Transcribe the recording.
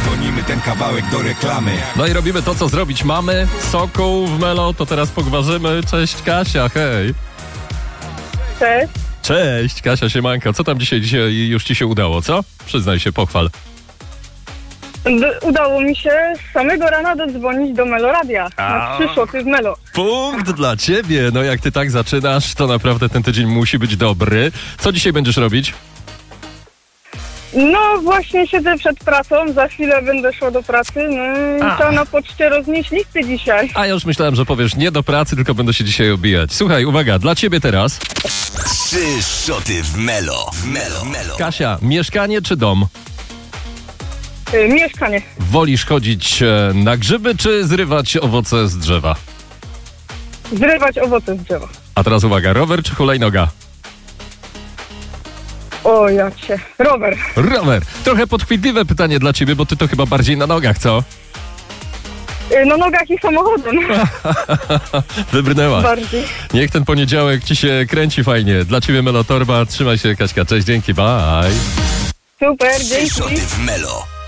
Gonimy ten kawałek do reklamy. No i robimy to, co zrobić mamy. Sokół w Melo, to teraz pogwarzymy. Cześć Kasia, hej. Cześć. Cześć Kasia, siemanko. Co tam dzisiaj już ci się udało, co? Przyznaj się, pochwal. Udało mi się z samego rana dodzwonić do Meloradia. Na 3 szoty w Melo. Punkt dla ciebie. No jak ty tak zaczynasz, to naprawdę ten tydzień musi być dobry. Co dzisiaj będziesz robić? No właśnie siedzę przed pracą, za chwilę będę szła do pracy. No i trzeba na poczcie roznieść listy dzisiaj. A ja już myślałem, że powiesz nie do pracy, tylko będę się dzisiaj obijać. Słuchaj, uwaga, dla ciebie teraz. 3 szoty w Melo. Kasia, mieszkanie czy dom? Mieszkanie. Wolisz chodzić na grzyby, czy zrywać owoce z drzewa? Zrywać owoce z drzewa. A teraz uwaga, rower czy hulajnoga? O jacie. Rower. Rower. Trochę podchwytliwe pytanie dla ciebie, bo ty to chyba bardziej na nogach, co? Na nogach i samochodem. Wybrnęłaś. Bardziej. Niech ten poniedziałek ci się kręci fajnie. Dla ciebie Melo Torba. Trzymaj się, Kaśka. Cześć, dzięki, bye. Super, 3 dzięki. szoty w Melo.